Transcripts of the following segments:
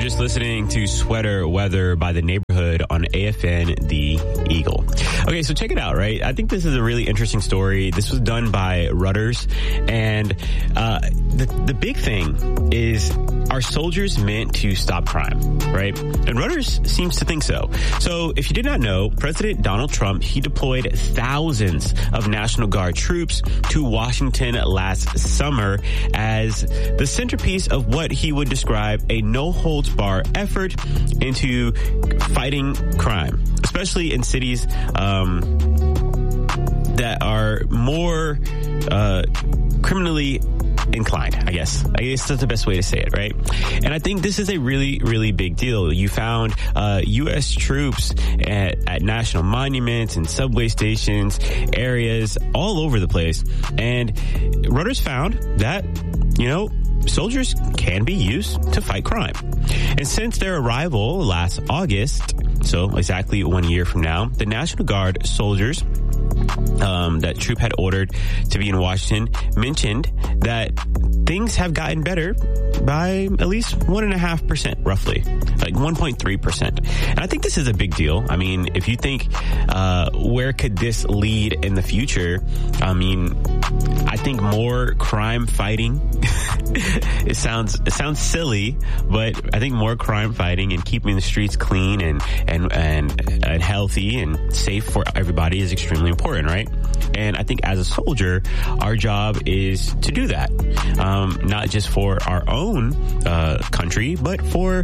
just listening to Sweater Weather by The Neighborhood on AFN The Eagle. Okay, so check it out, right? I think this is a really interesting story. This was done by Reuters, and the big thing is, are soldiers meant to stop crime, right? And Reuters seems to think so. So if you did not know, President Donald Trump, he deployed thousands of National Guard troops to Washington last summer as the centerpiece of what he would describe a no-holds-barred effort into fighting crime, especially in cities that are more criminally inclined, I guess that's the best way to say it, right? And I think this is a really, really big deal. You found U.S. troops at national monuments and subway stations, areas all over the place. And Reuters found that, soldiers can be used to fight crime. And since their arrival last August, so exactly 1 year from now, the National Guard soldiers that Troop had ordered to be in Washington mentioned that things have gotten better by at least 1.5%, roughly, like 1.3%. And I think this is a big deal. I mean, if you think, where could this lead in the future? I mean, I think more crime fighting. It sounds silly, but I think more crime fighting and keeping the streets clean and healthy and safe for everybody is extremely important, right? And I think as a soldier, our job is to do that, not just for our own country, but for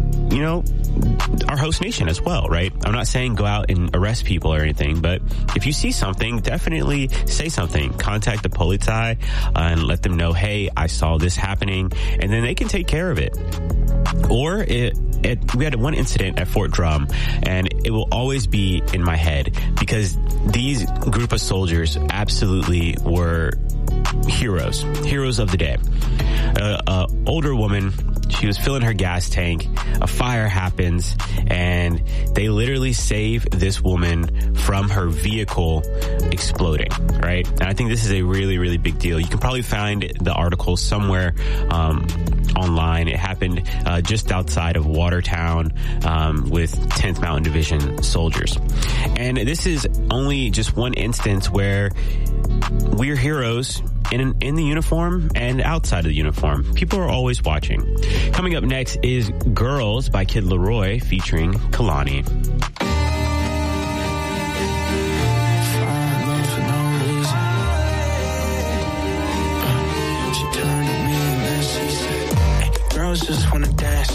our host nation as well, right? I'm not saying go out and arrest people or anything, but if you see something, definitely say something. Contact the polizei and let them know, hey, I saw this happening, and then they can take care of it. Or we had one incident at Fort Drum, and it will always be in my head because these group of soldiers absolutely were heroes of the day. Older woman, she was filling her gas tank. A fire happens, and they literally save this woman from her vehicle exploding, right? And I think this is a really, really big deal. You can probably find the article somewhere online. It happened just outside of Watertown with 10th Mountain Division soldiers. And this is only just one instance where we're heroes in the uniform and outside of the uniform. People are always watching. Coming up next is Girls by Kid Laroi featuring Kalani. Just wanna dance.